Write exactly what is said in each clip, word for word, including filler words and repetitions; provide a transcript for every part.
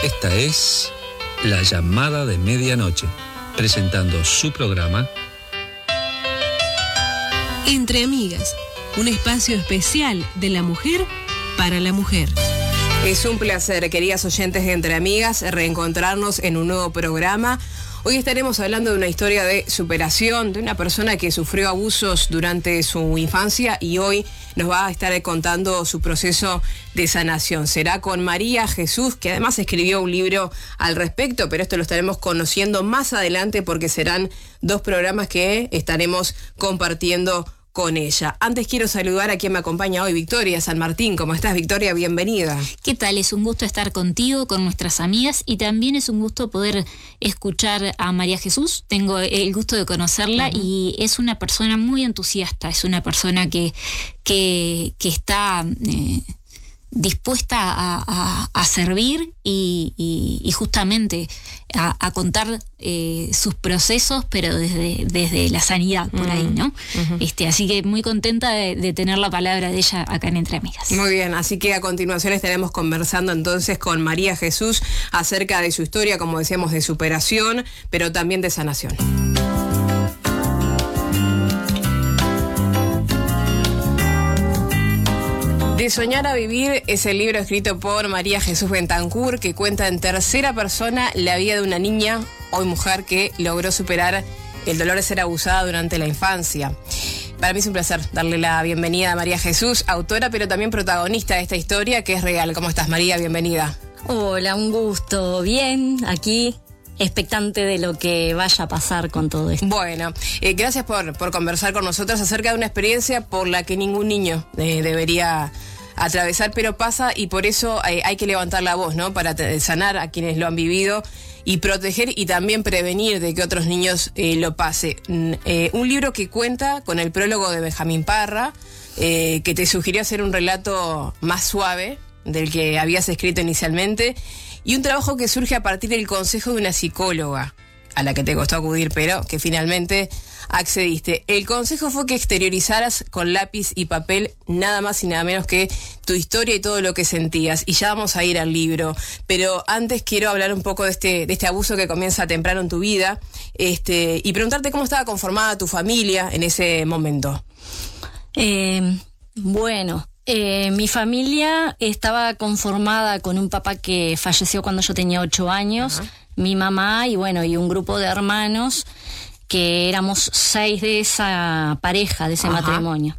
Esta es La Llamada de Medianoche, presentando su programa Entre Amigas, un espacio especial de la mujer para la mujer. Es un placer, queridas oyentes de Entre Amigas, reencontrarnos en un nuevo programa. Hoy estaremos hablando de una historia de superación, de una persona que sufrió abusos durante su infancia y hoy nos va a estar contando su proceso de sanación. Será con María Jesús, que además escribió un libro al respecto, pero esto lo estaremos conociendo más adelante porque serán dos programas que estaremos compartiendo con ella. Antes quiero saludar a quien me acompaña hoy, Victoria San Martín. ¿Cómo estás, Victoria? Bienvenida. ¿Qué tal? Es un gusto estar contigo, con nuestras amigas, y también es un gusto poder escuchar a María Jesús. Tengo el gusto de conocerla. Uh-huh. Y es una persona muy entusiasta, es una persona que, que, que está eh, dispuesta a, a, a servir y, y, y justamente a, a contar eh, sus procesos, pero desde, desde la sanidad, por uh-huh. ahí, ¿no? Uh-huh. Este, así que muy contenta de, de tener la palabra de ella acá en Entre Amigas. Muy bien, así que a continuación estaremos conversando entonces con María Jesús acerca de su historia, como decíamos, de superación, pero también de sanación. De soñar a vivir es el libro escrito por María Jesús Bentancur, que cuenta en tercera persona la vida de una niña, hoy mujer, que logró superar el dolor de ser abusada durante la infancia. Para mí es un placer darle la bienvenida a María Jesús, autora pero también protagonista de esta historia que es real. ¿Cómo estás, María? Bienvenida. Hola, un gusto. Bien, aquí, expectante de lo que vaya a pasar con todo esto. Bueno, eh, gracias por, por conversar con nosotros acerca de una experiencia por la que ningún niño eh, debería atravesar, pero pasa y por eso hay, hay que levantar la voz, ¿no? Para te, sanar a quienes lo han vivido y proteger y también prevenir de que otros niños eh, lo pase. Eh, un libro que cuenta con el prólogo de Benjamín Parra, eh, que te sugirió hacer un relato más suave del que habías escrito inicialmente, y un trabajo que surge a partir del consejo de una psicóloga, a la que te costó acudir, pero que finalmente accediste. El consejo fue que exteriorizaras con lápiz y papel nada más y nada menos que tu historia y todo lo que sentías. Y ya vamos a ir al libro. Pero antes quiero hablar un poco de este, de este abuso que comienza temprano en tu vida, este, y preguntarte cómo estaba conformada tu familia en ese momento. Eh, bueno... Eh, mi familia estaba conformada con un papá que falleció cuando yo tenía ocho años, uh-huh. mi mamá y bueno, y un grupo de hermanos que éramos seis de esa pareja, de ese uh-huh. matrimonio.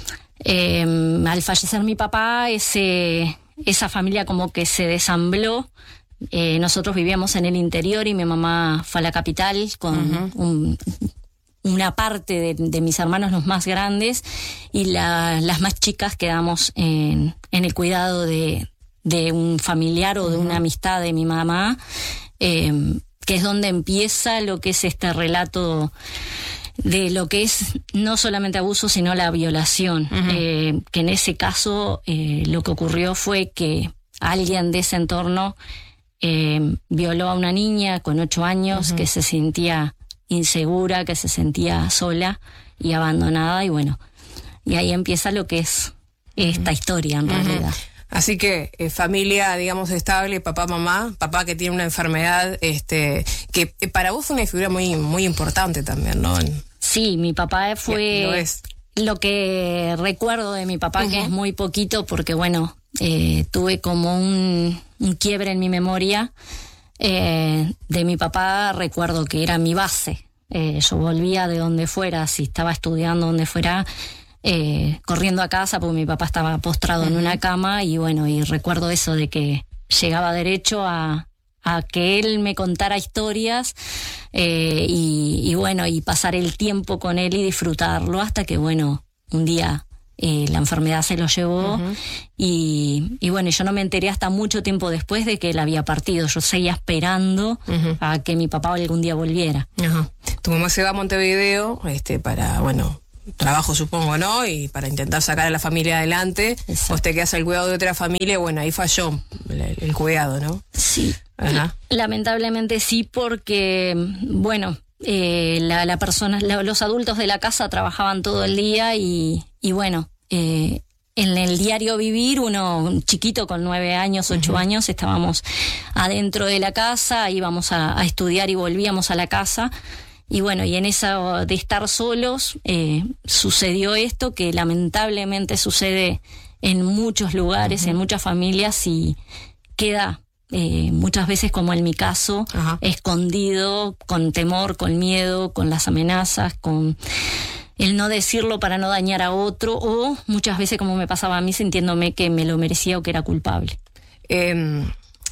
Eh, al fallecer mi papá, ese, esa familia como que se desambló. Eh, nosotros vivíamos en el interior y mi mamá fue a la capital con uh-huh. un... una parte de, de mis hermanos, los más grandes, y la, las más chicas quedamos en, en el cuidado de, de un familiar o de una amistad de mi mamá, eh, que es donde empieza lo que es este relato de lo que es no solamente abuso, sino la violación. Uh-huh. Eh, que en ese caso eh, lo que ocurrió fue que alguien de ese entorno eh, violó a una niña con ocho años uh-huh. que se sentía insegura, que se sentía sola y abandonada, y bueno, y ahí empieza lo que es esta uh-huh. historia en uh-huh. realidad. Así que eh, familia, digamos, estable, papá, mamá, papá que tiene una enfermedad, este, que eh, para vos fue una figura muy, muy importante también, ¿no? Sí, mi papá fue lo, es. lo que recuerdo de mi papá, uh-huh. que es muy poquito, porque bueno, eh, tuve como un, un quiebre en mi memoria. Eh, de mi papá recuerdo que era mi base. Eh, yo volvía de donde fuera, si estaba estudiando donde fuera, eh, corriendo a casa porque mi papá estaba postrado uh-huh. en una cama, y bueno, y recuerdo eso de que llegaba derecho a, a que él me contara historias eh, y, y bueno, y pasar el tiempo con él y disfrutarlo hasta que bueno, un día Eh, la enfermedad se lo llevó uh-huh. y, y bueno, yo no me enteré hasta mucho tiempo después de que él había partido. Yo seguía esperando uh-huh. a que mi papá algún día volviera. Uh-huh. Tu mamá se va a Montevideo este, para, bueno, trabajo supongo, ¿no? Y para intentar sacar a la familia adelante. Exacto. Vos te quedás al cuidado de otra familia, bueno, ahí falló el, el cuidado, ¿no? Sí, uh-huh. lamentablemente sí, porque, bueno... Eh, la, la persona, la, los adultos de la casa trabajaban todo el día y, y bueno, eh, en el diario vivir, uno chiquito con nueve años, ocho uh-huh. años, estábamos adentro de la casa, íbamos a, a estudiar y volvíamos a la casa. Y bueno, y en esa de estar solos eh, sucedió esto que lamentablemente sucede en muchos lugares, uh-huh. en muchas familias, y queda eh, muchas veces, como en mi caso, uh-huh. escondido, con temor, con miedo, con las amenazas, con el no decirlo para no dañar a otro, o muchas veces, como me pasaba a mí, sintiéndome que me lo merecía o que era culpable. Eh,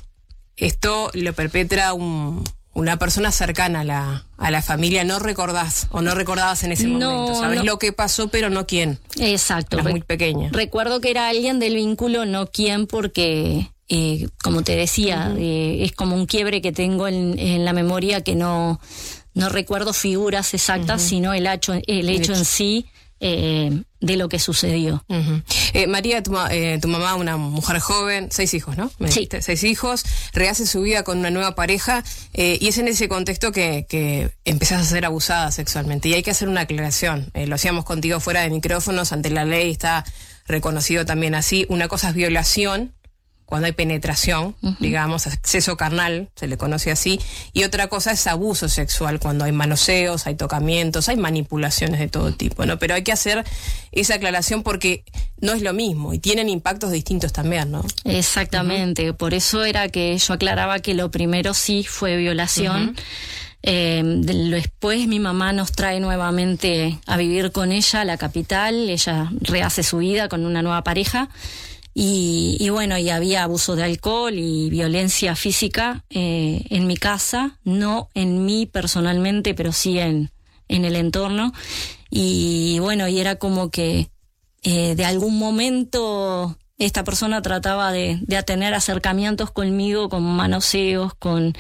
esto lo perpetra un... una persona cercana a la, a la familia. ¿No recordás o no recordabas en ese no, momento? Sabés no. lo que pasó, pero no quién. Exacto. Eras muy pequeña. Recuerdo que era alguien del vínculo, no quién, porque, eh, como te decía, uh-huh. eh, es como un quiebre que tengo en, en la memoria, que no, no recuerdo figuras exactas, uh-huh. sino el hecho, el hecho, el hecho en sí. Eh, de lo que sucedió. Uh-huh. Eh, María, tu, eh, tu mamá, una mujer joven, seis hijos, ¿no? Me sí. dijiste, seis hijos, rehace su vida con una nueva pareja, eh, y es en ese contexto que, que empezás a ser abusada sexualmente. Y hay que hacer una aclaración. Eh, lo hacíamos contigo fuera de micrófonos, ante la ley está reconocido también así. Una cosa es violación, cuando hay penetración, uh-huh. digamos, acceso carnal, se le conoce así, y otra cosa es abuso sexual, cuando hay manoseos, hay tocamientos, hay manipulaciones de todo tipo, ¿no? Pero hay que hacer esa aclaración porque no es lo mismo, y tienen impactos distintos también, ¿no? Exactamente, uh-huh. por eso era que yo aclaraba que lo primero sí fue violación. Uh-huh. Eh, después mi mamá nos trae nuevamente a vivir con ella a la capital, ella rehace su vida con una nueva pareja. Y, y bueno, y había abuso de alcohol y violencia física eh, en mi casa, no en mí personalmente, pero sí en, en el entorno. Y bueno, y era como que eh, de algún momento esta persona trataba de, de tener acercamientos conmigo, con manoseos, con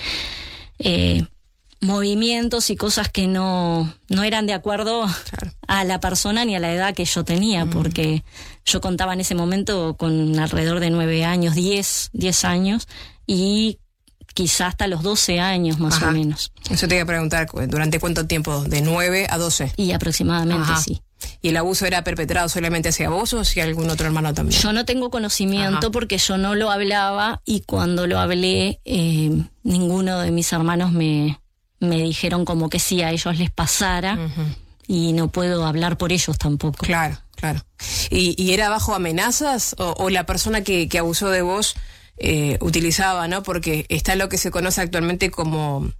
eh, movimientos y cosas que no, no eran de acuerdo claro. a la persona ni a la edad que yo tenía, mm. porque yo contaba en ese momento con alrededor de nueve años, diez, diez años, y quizá hasta los doce años más Ajá. o menos. Eso te iba a preguntar, ¿durante cuánto tiempo? ¿De nueve a doce? Y aproximadamente, Ajá. sí. ¿Y el abuso era perpetrado solamente hacia vos o hacia algún otro hermano también? Yo no tengo conocimiento Ajá. porque yo no lo hablaba, y cuando lo hablé, eh, ninguno de mis hermanos me... me dijeron como que sí, a ellos les pasara, uh-huh. y no puedo hablar por ellos tampoco. Claro, claro. ¿Y, y era bajo amenazas o, o la persona que, que abusó de vos eh, utilizaba, ¿no? Porque está lo que se conoce actualmente como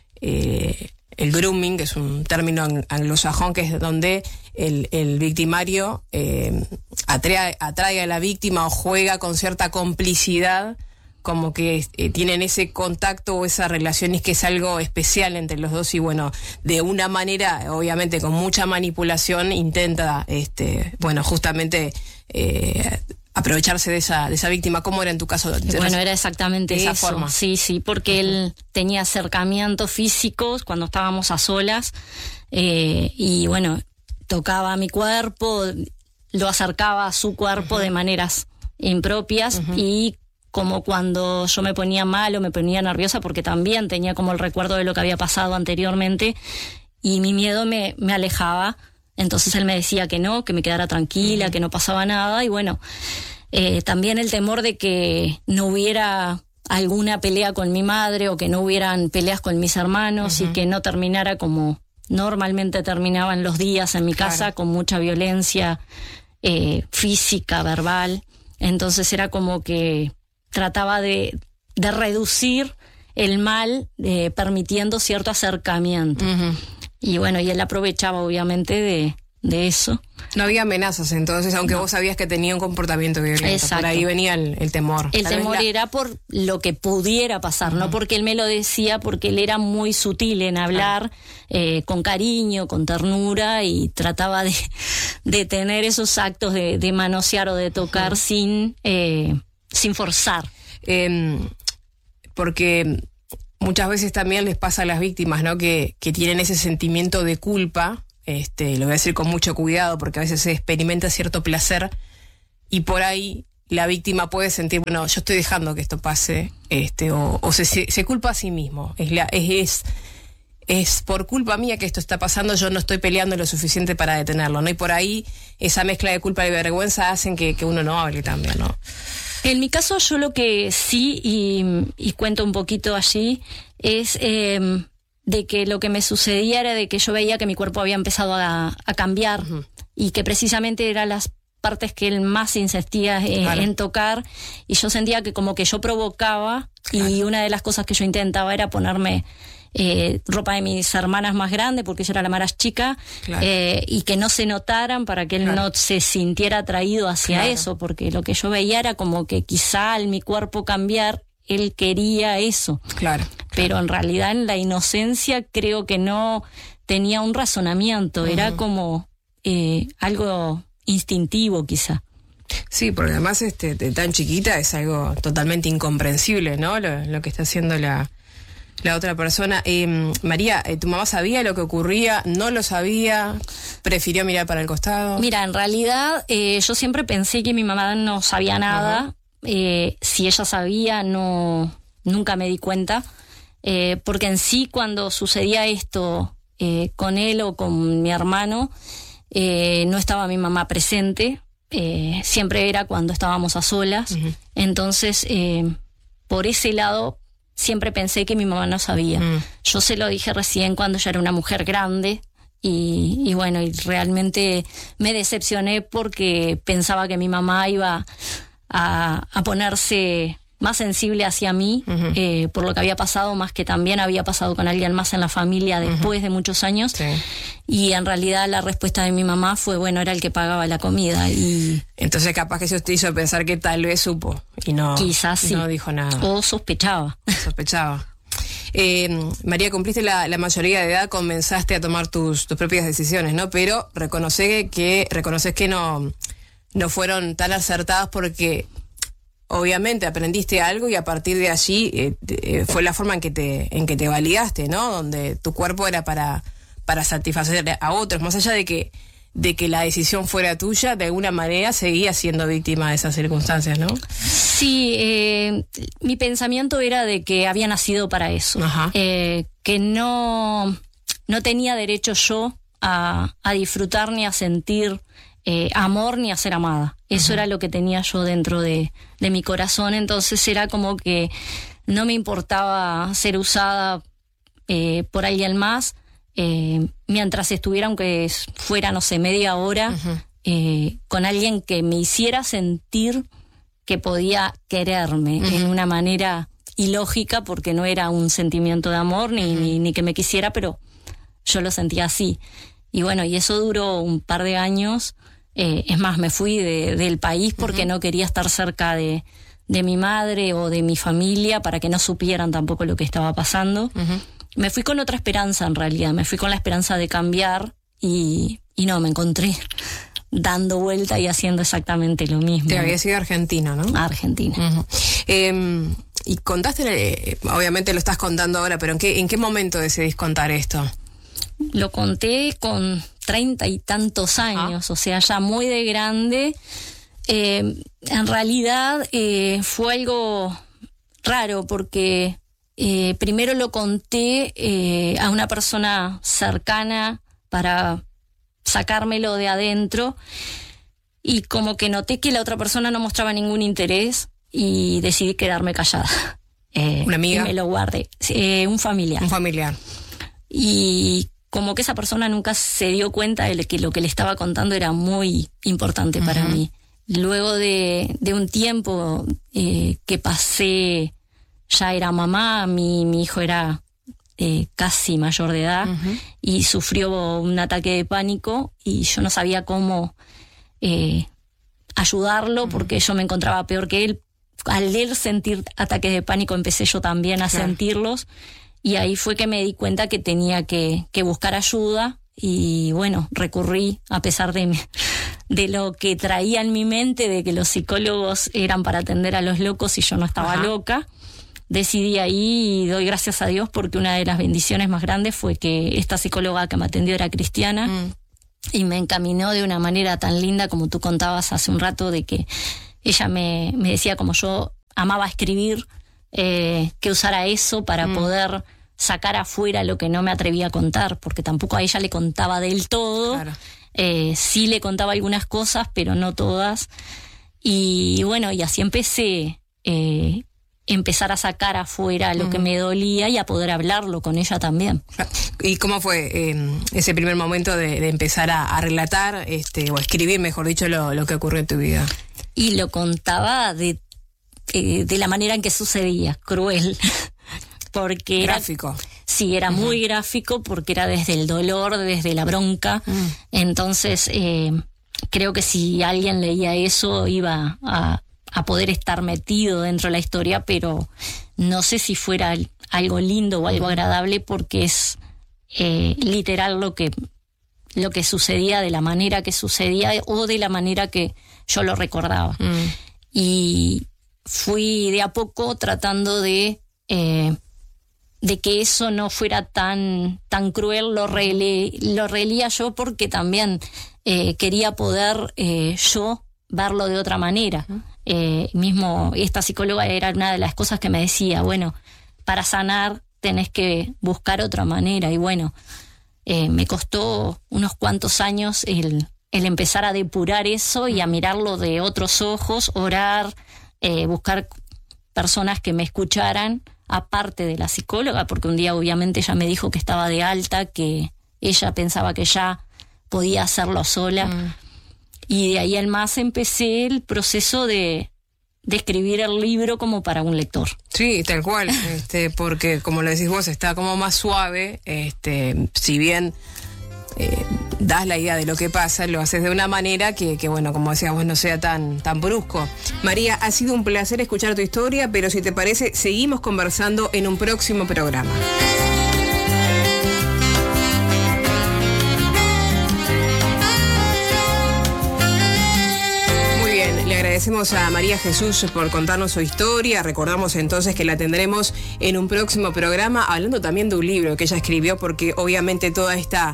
eh, el grooming, que es un término anglosajón, que es donde el, el victimario eh, atrae, atrae a la víctima o juega con cierta complicidad, como que eh, tienen ese contacto o esa relación, y que es algo especial entre los dos, y bueno, de una manera, obviamente con mucha manipulación, intenta, este, bueno, justamente eh, aprovecharse de esa de esa víctima. ¿Cómo era en tu caso? Bueno, era exactamente de esa eso. forma. Sí, sí, porque uh-huh. él tenía acercamientos físicos cuando estábamos a solas, eh, y bueno, tocaba mi cuerpo, lo acercaba a su cuerpo uh-huh. de maneras impropias, uh-huh. y como cuando yo me ponía mal o me ponía nerviosa, porque también tenía como el recuerdo de lo que había pasado anteriormente, y mi miedo me, me alejaba. Entonces él me decía que no, que me quedara tranquila, uh-huh. que no pasaba nada. Y bueno, eh, también el temor de que no hubiera alguna pelea con mi madre, o que no hubieran peleas con mis hermanos, uh-huh. y que no terminara como normalmente terminaban los días en mi casa, claro. con mucha violencia eh, física, verbal. Entonces era como que trataba de, de reducir el mal, eh, permitiendo cierto acercamiento. Uh-huh. Y bueno, y él aprovechaba obviamente de, de eso. No había amenazas entonces, aunque no. vos sabías que tenía un comportamiento violento. Exacto. Por ahí venía el, el temor. El Tal temor la... era por lo que pudiera pasar, uh-huh. no porque él me lo decía, porque él era muy sutil en hablar, uh-huh. eh, con cariño, con ternura, y trataba de, de tener esos actos de, de manosear o de tocar uh-huh. sin... Eh, sin forzar. Eh, porque muchas veces también les pasa a las víctimas, ¿no? Que, que tienen ese sentimiento de culpa, este, lo voy a decir con mucho cuidado, porque a veces se experimenta cierto placer, y por ahí la víctima puede sentir, bueno, yo estoy dejando que esto pase, este, o, o se, se, se culpa a sí mismo. Es, la, es, es es por culpa mía que esto está pasando, yo no estoy peleando lo suficiente para detenerlo, ¿no? Y por ahí esa mezcla de culpa y vergüenza hacen que, que uno no hable también, ¿no? En mi caso, yo lo que sí, y, y cuento un poquito allí, es eh, de que lo que me sucedía era de que yo veía que mi cuerpo había empezado a, a cambiar, uh-huh. y que precisamente eran las partes que él más insistía eh, claro. en tocar, y yo sentía que como que yo provocaba, claro. y una de las cosas que yo intentaba era ponerme eh, ropa de mis hermanas más grandes, porque yo era la más chica, claro. eh, y que no se notaran para que él claro. no se sintiera atraído hacia claro. eso, porque lo que yo veía era como que quizá al mi cuerpo cambiar, él quería eso. Claro, claro. Pero en realidad en la inocencia creo que no tenía un razonamiento, uh-huh. era como eh, algo instintivo quizá. Sí, porque además este, de tan chiquita es algo totalmente incomprensible, ¿no? Lo, lo que está haciendo la, la otra persona. Eh, María, ¿tu mamá sabía lo que ocurría? ¿No lo sabía? ¿Prefirió mirar para el costado? Mira, en realidad eh, yo siempre pensé que mi mamá no sabía nada. Uh-huh. Eh, si ella sabía, no, nunca me di cuenta. Eh, porque en sí, cuando sucedía esto eh, con él o con mi hermano, eh, no estaba mi mamá presente. Eh, siempre era cuando estábamos a solas. Uh-huh. Entonces, eh, por ese lado, siempre pensé que mi mamá no sabía. Uh-huh. Yo se lo dije recién cuando ya era una mujer grande. Y, y bueno, y realmente me decepcioné porque pensaba que mi mamá iba a, a ponerse más sensible hacia mí, uh-huh. eh, por lo que había pasado, más que también había pasado con alguien más en la familia después uh-huh. de muchos años. Sí. Y en realidad la respuesta de mi mamá fue, bueno, era el que pagaba la comida. Y entonces capaz que eso te hizo pensar que tal vez supo y no, quizás sí. no dijo nada. O sospechaba. Sospechaba. Eh, María, cumpliste la, la mayoría de edad, comenzaste a tomar tus, tus propias decisiones, ¿no? Pero reconoce que, reconoces que no, no fueron tan acertadas porque obviamente aprendiste algo y a partir de allí eh, eh, fue la forma en que te en que te validaste, ¿no? Donde tu cuerpo era para para satisfacer a otros, más allá de que de que la decisión fuera tuya, de alguna manera seguías siendo víctima de esas circunstancias, ¿no? Sí, eh, mi pensamiento era de que había nacido para eso, eh, que no no tenía derecho yo a, a disfrutar ni a sentir Eh, amor ni a ser amada. Eso uh-huh. era lo que tenía yo dentro de, de mi corazón. Entonces era como que no me importaba ser usada eh, por alguien más, eh, mientras estuviera, aunque fuera, no sé, media hora, uh-huh. eh, con alguien que me hiciera sentir que podía quererme uh-huh. en una manera ilógica, porque no era un sentimiento de amor ni, uh-huh. ni, ni que me quisiera, pero yo lo sentía así. Y bueno, y eso duró un par de años. Eh, es más, me fui de, del país porque uh-huh. no quería estar cerca de, de mi madre o de mi familia para que no supieran tampoco lo que estaba pasando. Uh-huh. Me fui con otra esperanza, en realidad. Me fui con la esperanza de cambiar y, y no, me encontré dando vuelta y haciendo exactamente lo mismo. Te había sido Argentina, ¿no? Argentina. Uh-huh. Eh, y contaste, eh, obviamente lo estás contando ahora, pero ¿en qué, en qué momento decidís contar esto? Lo conté con treinta y tantos años, ah. o sea, ya muy de grande. Eh, en realidad eh, fue algo raro porque eh, primero lo conté eh, a una persona cercana para sacármelo de adentro y como que noté que la otra persona no mostraba ningún interés y decidí quedarme callada. Eh, ¿Una amiga? Y me lo guardé. Eh, un familiar. Un familiar. Y como que esa persona nunca se dio cuenta de que lo que le estaba contando era muy importante para uh-huh. mí. Luego de, de un tiempo eh, que pasé, ya era mamá, mi, mi hijo era eh, casi mayor de edad uh-huh. y sufrió un ataque de pánico y yo no sabía cómo eh, ayudarlo uh-huh. porque yo me encontraba peor que él. Al él sentir ataques de pánico empecé yo también a claro. sentirlos. Y ahí fue que me di cuenta que tenía que, que buscar ayuda y bueno, recurrí a pesar de, de lo que traía en mi mente, de que los psicólogos eran para atender a los locos y yo no estaba Ajá. loca. Decidí ahí y doy gracias a Dios porque una de las bendiciones más grandes fue que esta psicóloga que me atendió era cristiana mm. y me encaminó de una manera tan linda como tú contabas hace un rato, de que ella me, me decía como yo amaba escribir, Eh, que usara eso para mm. poder sacar afuera lo que no me atrevía a contar, porque tampoco a ella le contaba del todo. Claro. Eh, sí le contaba algunas cosas, pero no todas. Y bueno, y así empecé, eh, empezar a sacar afuera lo uh-huh. que me dolía y a poder hablarlo con ella también. ¿Y cómo fue eh, ese primer momento de, de empezar a, a relatar, este, o a escribir, mejor dicho, lo, lo que ocurrió en tu vida? Y lo contaba de, eh, de la manera en que sucedía, cruel. Porque gráfico. Era, sí, era uh-huh. muy gráfico porque era desde el dolor, desde la bronca. Uh-huh. Entonces, eh, creo que si alguien leía eso iba a, a poder estar metido dentro de la historia, pero no sé si fuera algo lindo o algo uh-huh. agradable, porque es eh, literal lo que, lo que sucedía, de la manera que sucedía o de la manera que yo lo recordaba. Uh-huh. Y fui de a poco tratando de... Eh, de que eso no fuera tan, tan cruel, lo, rele, lo relía yo porque también eh, quería poder eh, yo verlo de otra manera. Uh-huh. Eh, mismo esta psicóloga era una de las cosas que me decía, bueno, para sanar tenés que buscar otra manera. Y bueno, eh, me costó unos cuantos años el, el empezar a depurar eso y a mirarlo de otros ojos, orar, eh, buscar personas que me escucharan, aparte de la psicóloga, porque un día obviamente ella me dijo que estaba de alta, que ella pensaba que ya podía hacerlo sola. Mm. Y de ahí en más empecé el proceso de, de escribir el libro como para un lector. Sí, tal cual, este, porque como lo decís vos, está como más suave, este, si bien eh, das la idea de lo que pasa, lo haces de una manera que, que bueno, como decías vos, no sea tan, tan brusco. María, ha sido un placer escuchar tu historia, pero si te parece, seguimos conversando en un próximo programa. Muy bien, le agradecemos a María Jesús por contarnos su historia. Recordamos entonces que la tendremos en un próximo programa, hablando también de un libro que ella escribió, porque obviamente toda esta...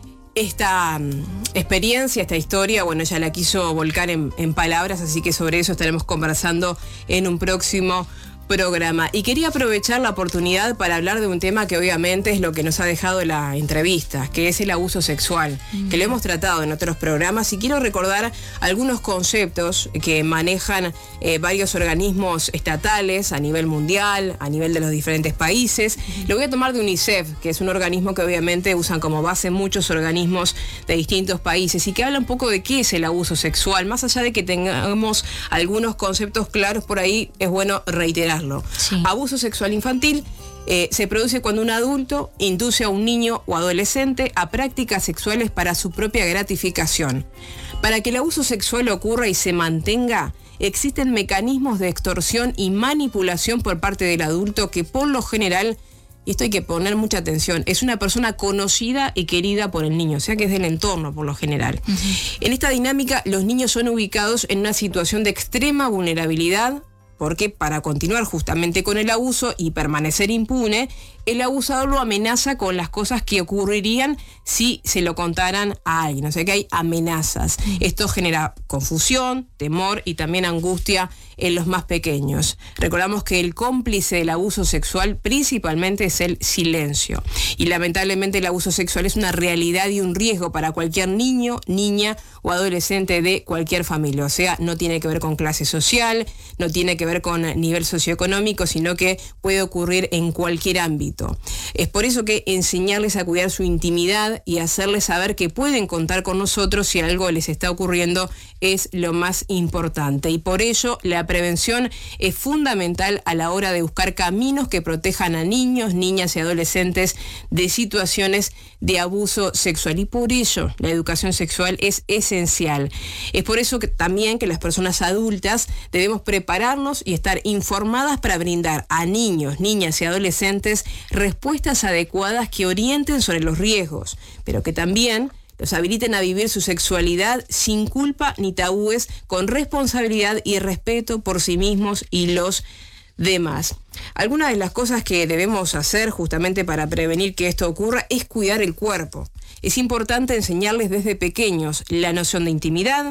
Esta um, experiencia, esta historia, bueno, ella la quiso volcar en, en palabras, así que sobre eso estaremos conversando en un próximo programa. Y quería aprovechar la oportunidad para hablar de un tema que obviamente es lo que nos ha dejado la entrevista, que es el abuso sexual, mm. que lo hemos tratado en otros programas, y quiero recordar algunos conceptos que manejan eh, varios organismos estatales a nivel mundial, a nivel de los diferentes países. Mm. Lo voy a tomar de UNICEF, que es un organismo que obviamente usan como base muchos organismos de distintos países y que habla un poco de qué es el abuso sexual. Más allá de que tengamos algunos conceptos claros por ahí, es bueno reiterar. Sí. Abuso sexual infantil eh, se produce cuando un adulto induce a un niño o adolescente a prácticas sexuales para su propia gratificación. Para que el abuso sexual ocurra y se mantenga, existen mecanismos de extorsión y manipulación por parte del adulto que por lo general, y esto hay que poner mucha atención, es una persona conocida y querida por el niño, o sea que es del entorno por lo general. Uh-huh. En esta dinámica, los niños son ubicados en una situación de extrema vulnerabilidad, porque para continuar justamente con el abuso y permanecer impune, el abusador lo amenaza con las cosas que ocurrirían si se lo contaran a alguien. O sea que hay amenazas. Esto genera confusión, temor y también angustia en los más pequeños. Recordamos que el cómplice del abuso sexual principalmente es el silencio. Y lamentablemente el abuso sexual es una realidad y un riesgo para cualquier niño, niña o adolescente de cualquier familia. O sea, no tiene que ver con clase social, no tiene que ver con nivel socioeconómico, sino que puede ocurrir en cualquier ámbito. Es por eso que enseñarles a cuidar su intimidad y hacerles saber que pueden contar con nosotros si algo les está ocurriendo es lo más importante. Y por ello la prevención es fundamental a la hora de buscar caminos que protejan a niños, niñas y adolescentes de situaciones de abuso sexual. Y por ello la educación sexual es esencial. Es por eso que también que las personas adultas debemos prepararnos y estar informadas para brindar a niños, niñas y adolescentes respuestas adecuadas que orienten sobre los riesgos, pero que también los habiliten a vivir su sexualidad sin culpa ni tabúes, con responsabilidad y respeto por sí mismos y los demás. Algunas de las cosas que debemos hacer justamente para prevenir que esto ocurra es cuidar el cuerpo. Es importante enseñarles desde pequeños la noción de intimidad,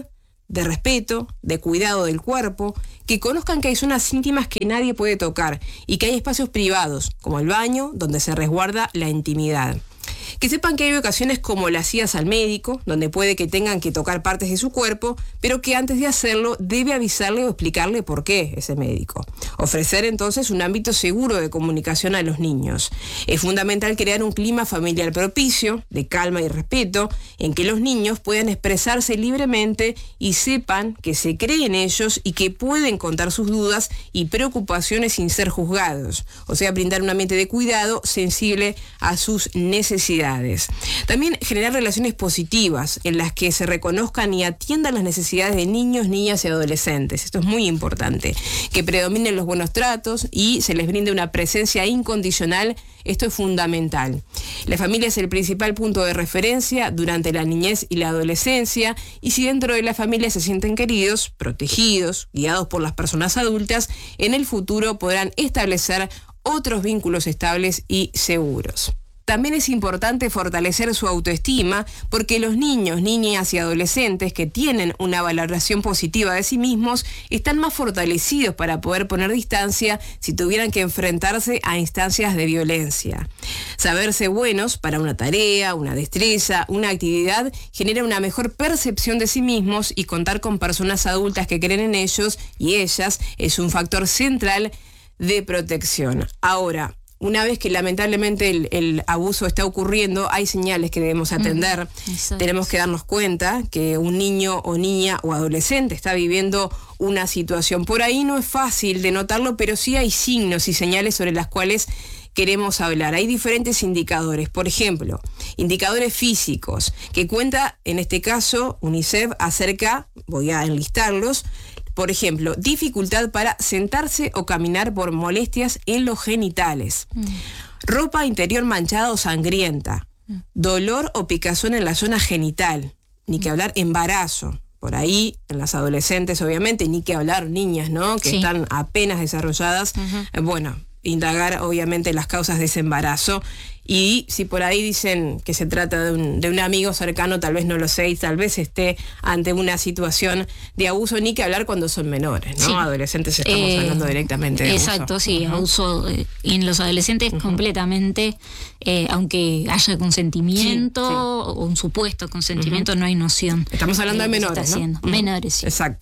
de respeto, de cuidado del cuerpo, que conozcan que hay zonas íntimas que nadie puede tocar y que hay espacios privados, como el baño, donde se resguarda la intimidad. Que sepan que hay ocasiones como las idas al médico, donde puede que tengan que tocar partes de su cuerpo, pero que antes de hacerlo debe avisarle o explicarle por qué ese médico. Ofrecer entonces un ámbito seguro de comunicación a los niños. Es fundamental crear un clima familiar propicio, de calma y respeto, en que los niños puedan expresarse libremente y sepan que se cree en ellos y que pueden contar sus dudas y preocupaciones sin ser juzgados. O sea, brindar un ambiente de cuidado sensible a sus necesidades. También generar relaciones positivas en las que se reconozcan y atiendan las necesidades de niños, niñas y adolescentes. Esto es muy importante. Que predominen los buenos tratos y se les brinde una presencia incondicional. Esto es fundamental. La familia es el principal punto de referencia durante la niñez y la adolescencia, y si dentro de la familia se sienten queridos, protegidos, guiados por las personas adultas, en el futuro podrán establecer otros vínculos estables y seguros. También es importante fortalecer su autoestima, porque los niños, niñas y adolescentes que tienen una valoración positiva de sí mismos están más fortalecidos para poder poner distancia si tuvieran que enfrentarse a instancias de violencia. Saberse buenos para una tarea, una destreza, una actividad genera una mejor percepción de sí mismos, y contar con personas adultas que creen en ellos y ellas es un factor central de protección. Ahora, una vez que lamentablemente el, el abuso está ocurriendo, hay señales que debemos atender. Mm, Tenemos que darnos cuenta que un niño o niña o adolescente está viviendo una situación. Por ahí no es fácil de notarlo, pero sí hay signos y señales sobre las cuales queremos hablar. Hay diferentes indicadores. Por ejemplo, indicadores físicos, que cuenta en este caso UNICEF acerca, voy a enlistarlos. Por ejemplo, dificultad para sentarse o caminar por molestias en los genitales. Mm. Ropa interior manchada o sangrienta. Mm. Dolor o picazón en la zona genital. Ni que hablar embarazo. Por ahí, en las adolescentes, obviamente, ni que hablar niñas, ¿no? Que sí. están apenas desarrolladas. Uh-huh. Eh, bueno, indagar, obviamente, las causas de ese embarazo. Y si por ahí dicen que se trata de un, de un amigo cercano, tal vez no lo sé, y tal vez esté ante una situación de abuso, ni que hablar cuando son menores, ¿no? Sí. Adolescentes estamos eh, hablando directamente de exacto, abuso. sí, uh-huh. abuso eh, en los adolescentes uh-huh. completamente, eh, aunque haya consentimiento sí, sí. o un supuesto consentimiento, uh-huh. no hay noción. Estamos hablando de, de menores, ¿no? Uh-huh. Menores, sí. Exacto.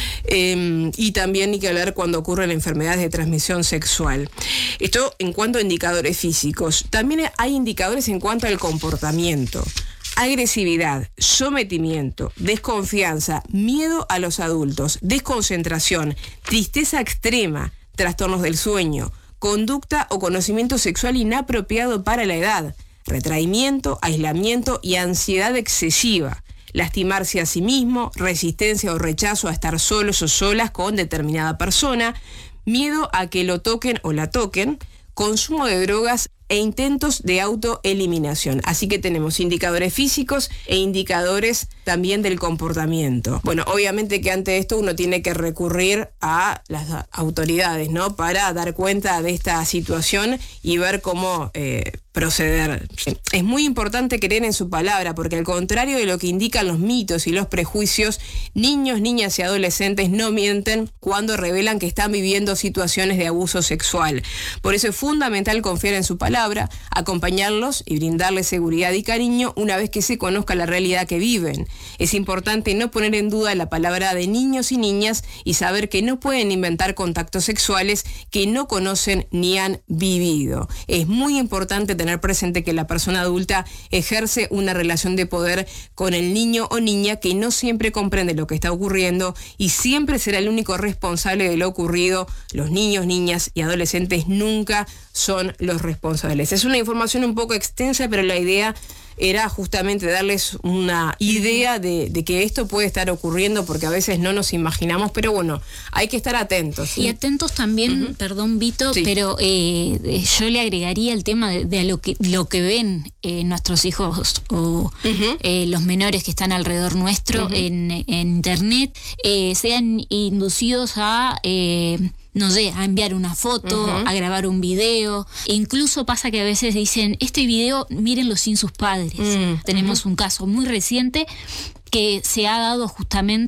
Eh, y también ni que hablar cuando ocurren enfermedades de transmisión sexual. Esto en cuanto a indicadores físicos. También hay indicadores en cuanto al comportamiento. Agresividad, sometimiento, desconfianza, miedo a los adultos, desconcentración, tristeza extrema, trastornos del sueño, conducta o conocimiento sexual inapropiado para la edad, retraimiento, aislamiento y ansiedad excesiva, lastimarse a sí mismo, resistencia o rechazo a estar solos o solas con determinada persona, miedo a que lo toquen o la toquen, consumo de drogas e intentos de autoeliminación. Así que tenemos indicadores físicos e indicadores también del comportamiento. Bueno, obviamente que ante esto uno tiene que recurrir a las autoridades, ¿no? Para dar cuenta de esta situación y ver cómo eh, proceder. Es muy importante creer en su palabra, porque al contrario de lo que indican los mitos y los prejuicios, niños, niñas y adolescentes no mienten cuando revelan que están viviendo situaciones de abuso sexual. Por eso es fundamental confiar en su palabra, acompañarlos y brindarles seguridad y cariño una vez que se conozca la realidad que viven. Es importante no poner en duda la palabra de niños y niñas y saber que no pueden inventar contactos sexuales que no conocen ni han vivido. Es muy importante tener presente que la persona adulta ejerce una relación de poder con el niño o niña que no siempre comprende lo que está ocurriendo y siempre será el único responsable de lo ocurrido. Los niños, niñas y adolescentes nunca son los responsables. Es una información un poco extensa, pero la idea era justamente darles una idea de, de que esto puede estar ocurriendo, porque a veces no nos imaginamos, pero bueno, hay que estar atentos. ¿Sí? Y atentos también, uh-huh. perdón Vito, sí. pero eh, yo le agregaría el tema de, de lo que lo que ven eh, nuestros hijos o uh-huh. eh, los menores que están alrededor nuestro uh-huh. en, en internet, eh, sean inducidos a... Eh, no sé, a enviar una foto, uh-huh. a grabar un video. E incluso pasa que a veces dicen, este video mírenlo sin sus padres. Uh-huh. Tenemos un caso muy reciente que se ha dado justamente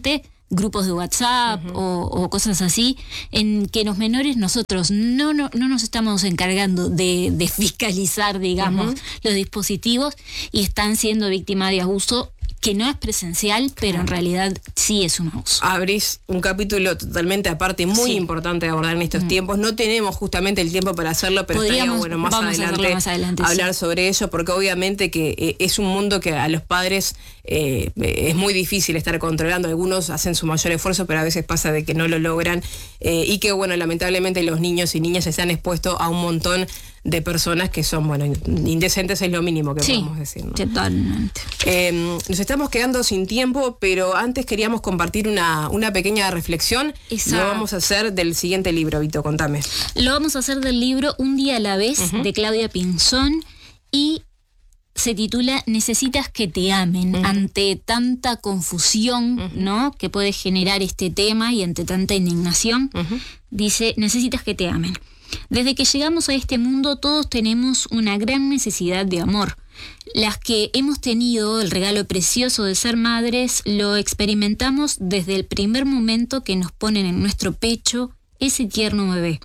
grupos de WhatsApp uh-huh. o, o cosas así, en que los menores nosotros no, no, no nos estamos encargando de, de fiscalizar, digamos, uh-huh. los dispositivos y están siendo víctimas de abuso que no es presencial, pero en realidad sí es un abuso. Abrís un capítulo totalmente aparte, muy sí. importante de abordar en estos mm. tiempos. No tenemos justamente el tiempo para hacerlo, pero estaría bueno más adelante, más adelante hablar sí. sobre ello, porque obviamente que eh, es un mundo que a los padres eh, es muy difícil estar controlando. Algunos hacen su mayor esfuerzo, pero a veces pasa de que no lo logran eh, y que, bueno, lamentablemente los niños y niñas están expuestos a un montón de personas que son, bueno, indecentes es lo mínimo que sí, podemos decir, ¿no? Totalmente. Eh, nos estamos quedando sin tiempo, pero antes queríamos compartir una, una pequeña reflexión. Exacto. Lo vamos a hacer del siguiente libro, Vito, contame. Lo vamos a hacer del libro Un día a la vez, uh-huh. de Claudia Pinzón, y se titula Necesitas que te amen. Uh-huh. Ante tanta confusión, uh-huh. ¿no?, que puede generar este tema y ante tanta indignación, uh-huh. dice, necesitas que te amen. Desde que llegamos a este mundo todos tenemos una gran necesidad de amor. Las que hemos tenido el regalo precioso de ser madres lo experimentamos desde el primer momento que nos ponen en nuestro pecho ese tierno bebé.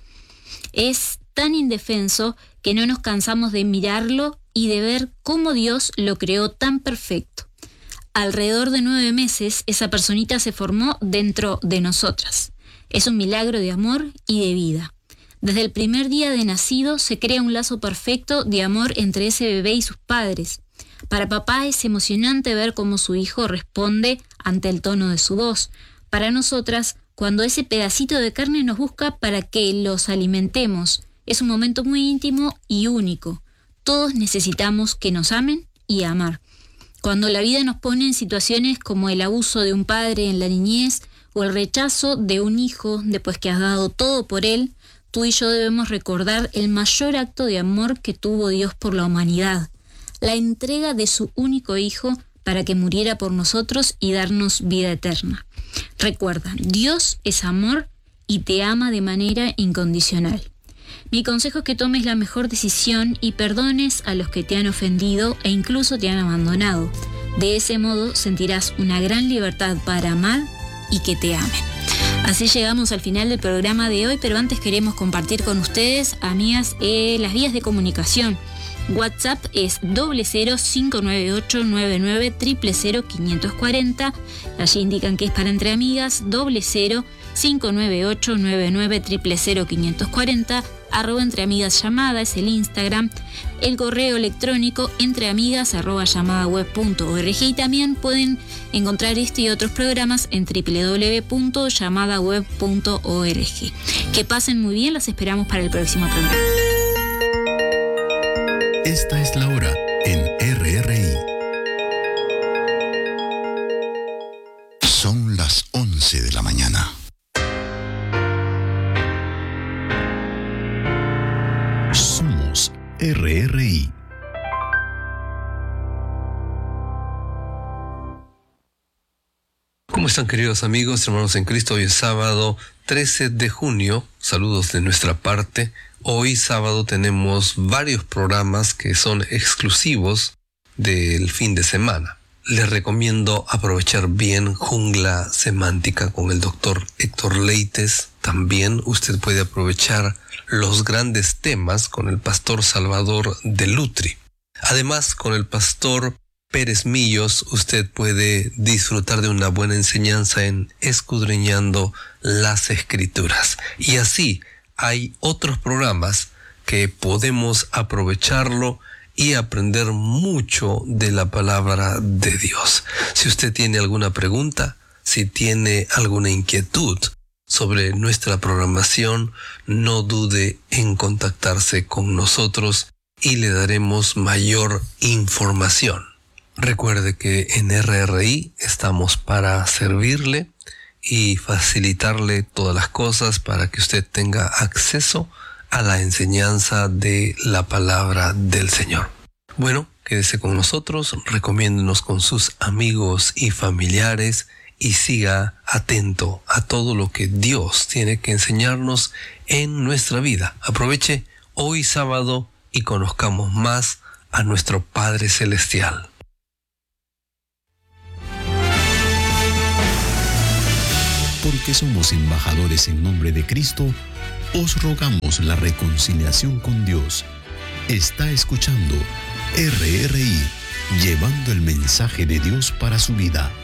Es tan indefenso que no nos cansamos de mirarlo y de ver cómo Dios lo creó tan perfecto. Alrededor de nueve meses esa personita se formó dentro de nosotras. Es un milagro de amor y de vida. Desde el primer día de nacido se crea un lazo perfecto de amor entre ese bebé y sus padres. Para papá es emocionante ver cómo su hijo responde ante el tono de su voz. Para nosotras, cuando ese pedacito de carne nos busca para que los alimentemos, es un momento muy íntimo y único. Todos necesitamos que nos amen y amar. Cuando la vida nos pone en situaciones como el abuso de un padre en la niñez o el rechazo de un hijo después que has dado todo por él, tú y yo debemos recordar el mayor acto de amor que tuvo Dios por la humanidad, la entrega de su único hijo para que muriera por nosotros y darnos vida eterna. Recuerda, Dios es amor y te ama de manera incondicional. Mi consejo es que tomes la mejor decisión y perdones a los que te han ofendido e incluso te han abandonado. De ese modo sentirás una gran libertad para amar y que te amen. Así llegamos al final del programa de hoy, pero antes queremos compartir con ustedes, amigas, eh, las vías de comunicación. WhatsApp es doble cero cinco nueve ocho nueve nueve cero cero cero quinientos cuarenta. Allí indican que es para entre amigas. Doble cero cinco nueve ocho nueve nueve cero cero cero quinientos cuarenta. Arroba entre amigas llamada es el Instagram. El correo electrónico entreamigas arroba llamadaweb punto org, y también pueden encontrar este y otros programas en doble u doble u doble u punto llamadaweb punto org. Que pasen muy bien, las esperamos para el próximo programa. Esta es la hora en R R I. Son las once de la mañana. Somos R R I. ¿Cómo están, queridos amigos, hermanos en Cristo? Hoy es sábado trece de junio. Saludos de nuestra parte. Hoy sábado tenemos varios programas que son exclusivos del fin de semana. Les recomiendo aprovechar bien Jungla Semántica con el doctor Héctor Leites. También usted puede aprovechar los grandes temas con el pastor Salvador de Lutri. Además, con el pastor Pérez Millos, usted puede disfrutar de una buena enseñanza en Escudriñando las Escrituras. Y así hay otros programas que podemos aprovecharlo y aprender mucho de la palabra de Dios. Si usted tiene alguna pregunta, si tiene alguna inquietud sobre nuestra programación, no dude en contactarse con nosotros y le daremos mayor información. Recuerde que en R R I estamos para servirle y facilitarle todas las cosas para que usted tenga acceso a la enseñanza de la palabra del Señor. Bueno, quédese con nosotros, recomiéndenos con sus amigos y familiares y siga atento a todo lo que Dios tiene que enseñarnos en nuestra vida. Aproveche hoy sábado y conozcamos más a nuestro Padre Celestial. porque somos embajadores en nombre de Cristo, os rogamos la reconciliación con Dios. Está escuchando R R I, llevando el mensaje de Dios para su vida.